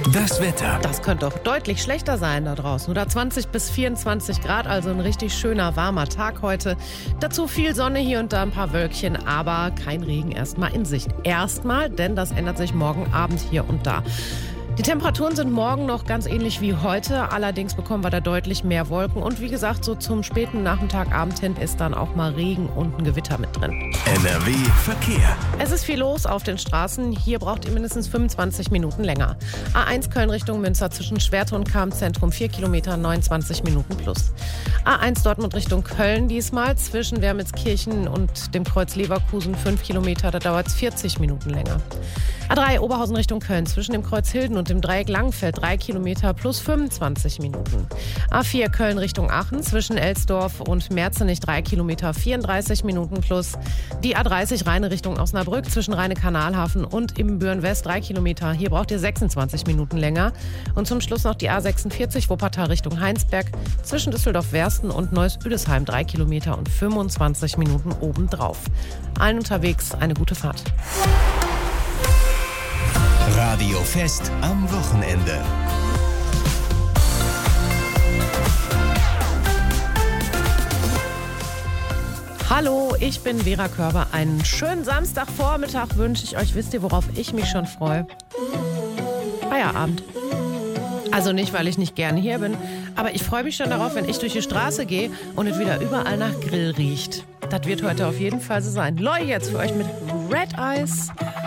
Das Wetter. Das könnte doch deutlich schlechter sein da draußen. Oder 20 bis 24 Grad, also ein richtig schöner, warmer Tag heute. Dazu viel Sonne, hier und da ein paar Wölkchen, aber kein Regen erstmal in Sicht. Erstmal, denn das ändert sich morgen Abend hier und da. Die Temperaturen sind morgen noch ganz ähnlich wie heute, allerdings bekommen wir da deutlich mehr Wolken und wie gesagt, so zum späten Nachmittagabend hin ist dann auch mal Regen und ein Gewitter mit drin. NRW Verkehr. Es ist viel los auf den Straßen, hier braucht ihr mindestens 25 Minuten länger. A1 Köln Richtung Münster zwischen Schwerte und Kamp-Zentrum 4 Kilometer, 29 Minuten plus. A1 Dortmund Richtung Köln diesmal zwischen Wermelskirchen und dem Kreuz Leverkusen 5 Kilometer, da dauert es 40 Minuten länger. A3 Oberhausen Richtung Köln zwischen dem Kreuz Hilden und dem Dreieck Langfeld 3 Kilometer plus 25 Minuten. A4 Köln Richtung Aachen zwischen Elsdorf und Merzenich 3 Kilometer 34 Minuten plus. Die A30 Rheine Richtung Osnabrück zwischen Rheine-Kanalhafen und Ibbenbüren West 3 Kilometer. Hier braucht ihr 26 Minuten länger. Und zum Schluss noch die A46 Wuppertal Richtung Heinsberg zwischen Düsseldorf-Wersten und Neuss-Üdesheim 3 Kilometer und 25 Minuten obendrauf. Allen unterwegs eine gute Fahrt. Radio Fest am Wochenende. Hallo, ich bin Vera Körber. Einen schönen Samstagvormittag wünsche ich euch. Wisst ihr, worauf ich mich schon freue? Feierabend. Also nicht, weil ich nicht gern hier bin, aber ich freue mich schon darauf, wenn ich durch die Straße gehe und es wieder überall nach Grill riecht. Das wird heute auf jeden Fall so sein. Loi jetzt für euch mit Red Eyes.